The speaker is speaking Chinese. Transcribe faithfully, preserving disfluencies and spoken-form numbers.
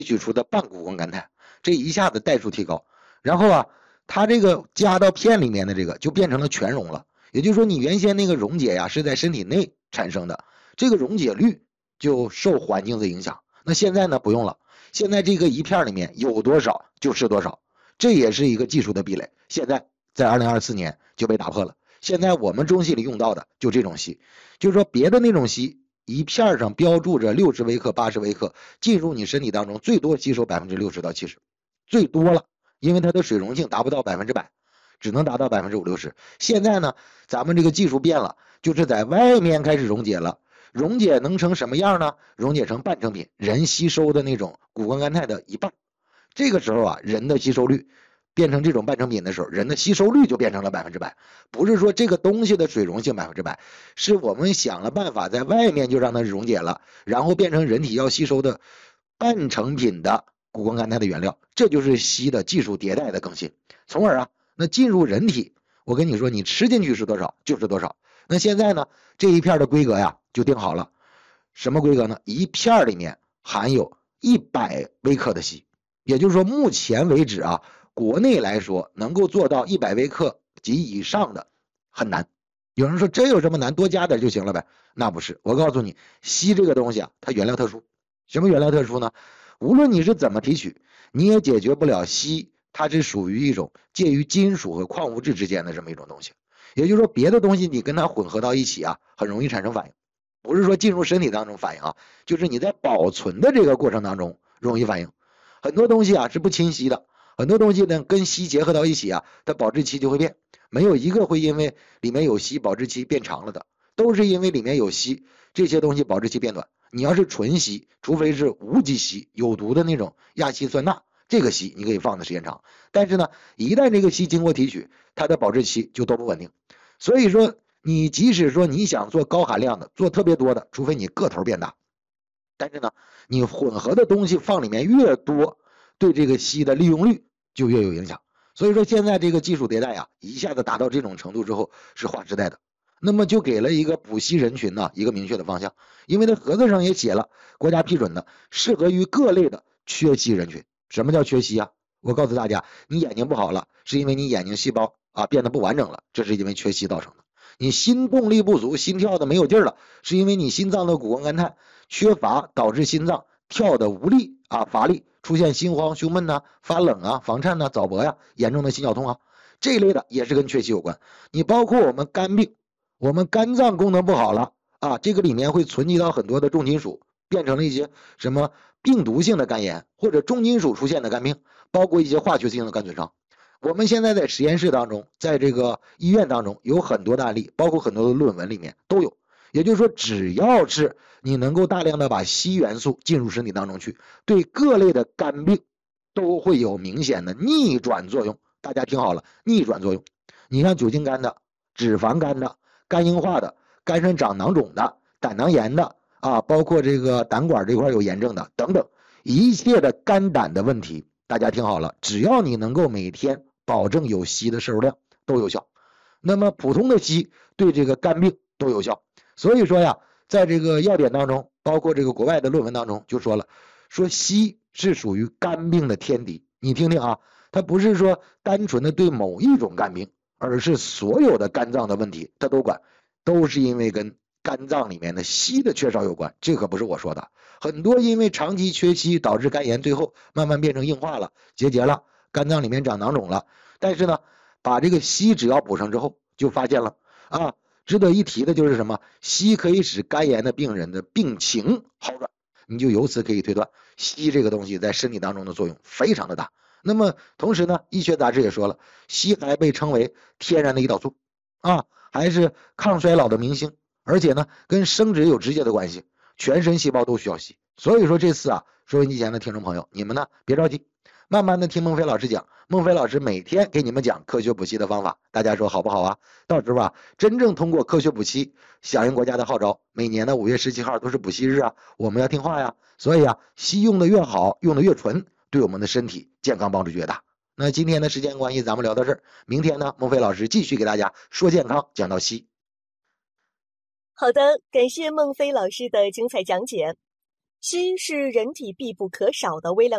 取出的半谷胱甘肽，这一下子代数提高。然后啊，它这个加到片里面的这个就变成了全溶了，也就是说你原先那个溶解呀是在身体内产生的，这个溶解率就受环境的影响。那现在呢不用了，现在这个一片里面有多少就是多少，这也是一个技术的壁垒。现在在二零二四年就被打破了。现在我们中西里用到的就这种硒，就是说别的那种硒一片上标注着六十微克、八十微克，进入你身体当中最多吸收百分之六十到七十，最多了，因为它的水溶性达不到百分之百，只能达到百分之五六十。现在呢，咱们这个技术变了，就是在外面开始溶解了。溶解能成什么样呢？溶解成半成品，人吸收的那种谷胱甘肽的一半。这个时候啊，人的吸收率变成这种半成品的时候，人的吸收率就变成了百分之百。不是说这个东西的水溶性百分之百，是我们想了办法在外面就让它溶解了，然后变成人体要吸收的半成品的谷胱甘肽的原料。这就是硒的技术迭代的更新，从而啊，那进入人体，我跟你说，你吃进去是多少就是多少。那现在呢，这一片的规格呀就定好了，什么规格呢？一片里面含有一百微克的硒，也就是说，目前为止啊，国内来说能够做到一百微克及以上的很难。有人说这有什么难，多加点就行了呗？那不是，我告诉你，硒这个东西啊，它原料特殊。什么原料特殊呢？无论你是怎么提取，你也解决不了硒，它是属于一种介于金属和矿物质之间的这么一种东西。也就是说，别的东西你跟它混合到一起啊，很容易产生反应。不是说进入身体当中反应啊，就是你在保存的这个过程当中容易反应。很多东西啊是不亲硒的，很多东西呢跟硒结合到一起啊，它保质期就会变，没有一个会因为里面有硒保质期变长了的，都是因为里面有硒，这些东西保质期变短。你要是纯硒，除非是无机硒，有毒的那种亚稀酸钠，这个硒你可以放的时间长，但是呢，一旦这个硒经过提取，它的保质期就都不稳定。所以说，你即使说你想做高含量的，做特别多的，除非你个头变大，但是呢，你混合的东西放里面越多，对这个硒的利用率就越有影响。所以说现在这个技术迭代啊，一下子达到这种程度之后是划时代的，那么就给了一个补硒人群呢一个明确的方向，因为它盒子上也写了，国家批准的，适合于各类的缺硒人群。什么叫缺硒啊？我告诉大家，你眼睛不好了，是因为你眼睛细胞啊变得不完整了，这是因为缺硒造成的。你心动力不足，心跳的没有劲儿了，是因为你心脏的谷胱甘肽缺乏，导致心脏跳的无力啊乏力，出现心慌、胸闷呐、啊、发冷啊、房颤呐、啊、早搏呀、啊、严重的心绞痛啊，这一类的也是跟缺硒有关。你包括我们肝病，我们肝脏功能不好了啊，这个里面会存积到很多的重金属，变成了一些什么病毒性的肝炎或者重金属出现的肝病，包括一些化学性的肝损伤。我们现在在实验室当中，在这个医院当中有很多的案例，包括很多的论文里面都有。也就是说，只要是你能够大量的把硒元素进入身体当中去，对各类的肝病都会有明显的逆转作用。大家听好了，逆转作用。你像酒精肝的、脂肪肝的、肝硬化的、肝上长囊肿的、胆囊炎的啊，包括这个胆管这块有炎症的等等，一切的肝胆的问题，大家听好了，只要你能够每天保证有硒的摄入量都有效。那么普通的硒对这个肝病都有效。所以说呀，在这个要点当中，包括这个国外的论文当中就说了，说硒是属于肝病的天敌。你听听啊，它不是说单纯的对某一种肝病，而是所有的肝脏的问题它都管，都是因为跟肝脏里面的硒的缺少有关。这可不是我说的，很多因为长期缺硒导致肝炎，最后慢慢变成硬化了、结节了，肝脏里面长囊肿了。但是呢，把这个硒只要补上之后，就发现了啊，值得一提的就是什么？硒可以使肝炎的病人的病情好转，你就由此可以推断，硒这个东西在身体当中的作用非常的大。那么同时呢，医学杂志也说了，硒还被称为天然的胰岛素啊，还是抗衰老的明星，而且呢，跟生殖有直接的关系，全身细胞都需要硒。所以说这次啊，收音机前的听众朋友，你们呢别着急，慢慢的听孟非老师讲，孟非老师每天给你们讲科学补硒的方法，大家说好不好啊？到时候啊，真正通过科学补硒响应国家的号召，每年的五月十七号都是补硒日啊，我们要听话呀。所以啊，硒用的越好，用的越纯，对我们的身体健康帮助就越大。那今天的时间关系，咱们聊到这儿，明天呢，孟非老师继续给大家说健康，讲到硒。 好的，感谢孟非老师的精彩讲解。硒是人体必不可少的微量